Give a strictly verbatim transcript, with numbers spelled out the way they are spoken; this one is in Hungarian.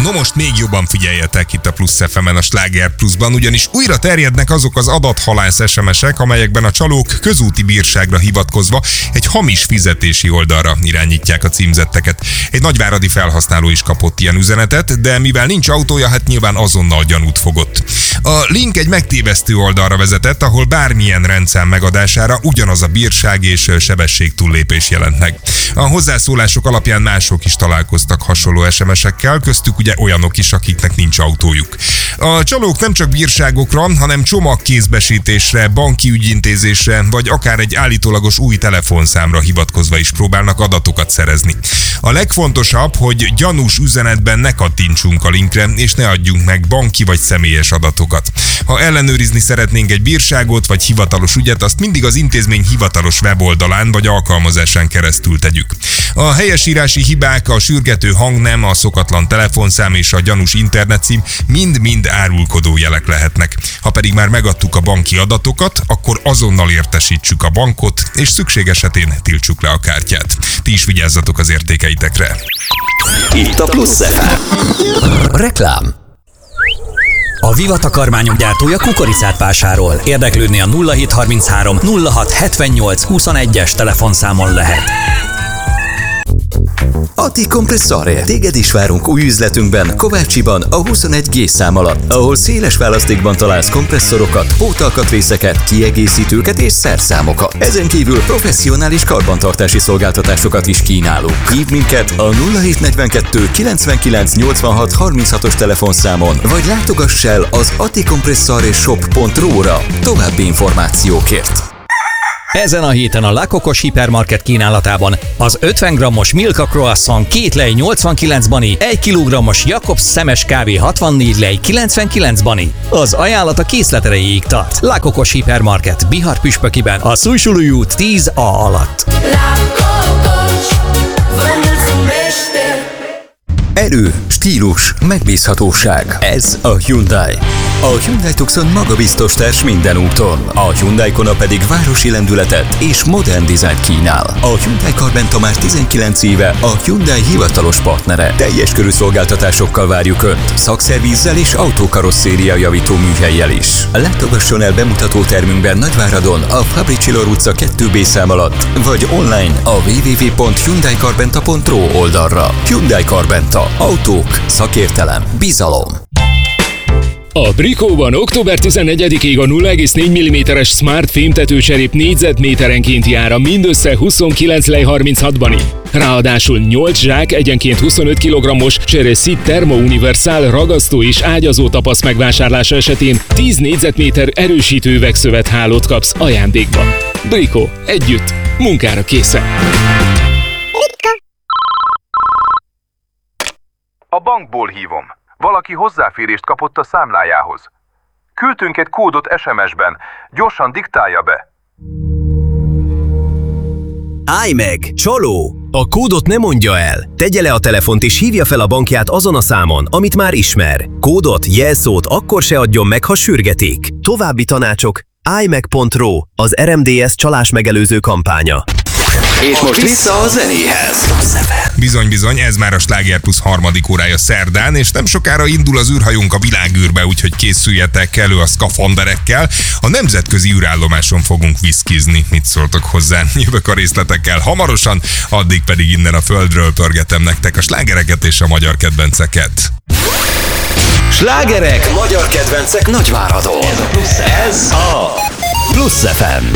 No most még jobban figyeljetek itt a Plusz ef emen, a Sláger Pluszban, ugyanis újra terjednek azok az adathalász es em esek, amelyekben a csalók közúti bírságra hivatkozva egy hamis fizetési oldalra irányítják a címzetteket. Egy nagyváradi felhasználó is kapott ilyen üzenetet, de mivel nincs autója, hát nyilván azonnal gyanút fogott. A link egy megtévesztő oldalra vezetett, ahol bármilyen rendszám megadására ugyanaz a bírság és sebességtúllépés jelent meg. A hozzászólások alapján mások is találkoztak hasonló es em esekkel, köztük ugye olyanok is, akiknek nincs autójuk. A csalók nem csak bírságokra, hanem csomagkézbesítésre, banki ügyintézésre, vagy akár egy állítólagos új telefonszámra hivatkozva is próbálnak adatokat szerezni. A legfontosabb, hogy gyanús üzenetben ne kattintsunk a linkre, és ne adjunk meg banki vagy személyes adatokat. Ha ellenőrizni szeretnénk egy bírságot vagy hivatalos ügyet, azt mindig az intézmény hivatalos weboldalán vagy alkalmazásán keresztül tegyük. A helyesírási hibák, a sürgető hangnem, a szokatlan telefonszám és a gyanús internetcím mind-mind árulkodó jelek lehetnek. Ha pedig már megadtuk a banki adatokat, akkor azonnal értesítsük a bankot, és szükség esetén tiltsuk le a kártyát. Ti is vigyázzatok az értékeitekre. Itt a Plusz ef em. Reklám. A Viva takarmányok gyártója kukoricát vásárol. Érdeklődni a nulla hét harminchárom nulla hat hetvennyolc huszonegyes telefonszámon lehet. Ati Kompresszore. Téged is várunk új üzletünkben, Kovácsiban, a huszonegy G szám alatt, ahol széles választékban találsz kompresszorokat, pótalkatrészeket, kiegészítőket és szerszámokat. Ezen kívül professzionális karbantartási szolgáltatásokat is kínálunk. Hívd minket a nulla hét negyvenkettő kilencvenkilenc nyolcvanhat harminchatos telefonszámon, vagy látogass el az atikompresszoreshop pont ro-ra további információkért. Ezen a héten a Lakokos Hipermarket kínálatában az ötven grammos Milka Croissant két lej nyolcvankilenc bani, egy kilogrammos Jakobs szemes kávé hatvannégy lej kilencvenkilenc bani. Az ajánlat a készlet erejéig tart. Lakokos Hipermarket, Bihar Püspökiben, a Szújsulúi út tíz A alatt. Lakokos, erő, stílus, megbízhatóság. Ez a Hyundai. A Hyundai Tucson magabiztos társ minden úton. A Hyundai Kona pedig városi lendületet és modern dizájnt kínál. A Hyundai Carventa már tizenkilenc éve a Hyundai hivatalos partnere. Teljes körű szolgáltatásokkal várjuk Önt, szakszervízzel és autókarosszéria javító műhellyel is. Látogasson el bemutató termünkben Nagyváradon, a Fabricsillor utca kettő B szám alatt, vagy online a double-u double-u double-u pont hyundai carventa pont ro oldalra. Hyundai Carventa. Autók, szakértelem, bizalom. A Bricóban október tizennegyedikéig a nulla egész négy milliméteres Smart fémtetőcserép négyzetméterenkénti ára mindössze huszonkilenc lej harminchat bani. Ráadásul nyolc zsák egyenként huszonöt kilogrammos Ceresit Thermo Universal ragasztó és ágyazó tapasz megvásárlása esetén tíz négyzetméter erősítő üvegszövethálót kapsz ajándékba. Bricó, együtt, munkára készen. A bankból hívom. Valaki hozzáférést kapott a számlájához. Küldtünk egy kódot es em es-ben. Gyorsan diktálja be. Állj meg! Csaló! A kódot ne mondja el. Tegye le a telefont és hívja fel a bankját azon a számon, amit már ismer. Kódot, jelszót akkor se adjon meg, ha sürgetik. További tanácsok állj meg pont ro, az er em dé es csalás megelőző kampánya. És most vissza a zenéhez. Bizony-bizony, ez már a Sláger Plusz harmadik órája szerdán, és nem sokára indul az űrhajónk a világűrbe, úgyhogy készüljetek elő a szkafanderekkel. A nemzetközi űrállomáson fogunk viszkizni. Mit szóltok hozzá? Jövök a részletekkel hamarosan, addig pedig innen a földről pörgetem nektek a slágereket és a magyar kedvenceket. Slágerek, magyar kedvencek Nagyváradon. Ez a Plusz ef em.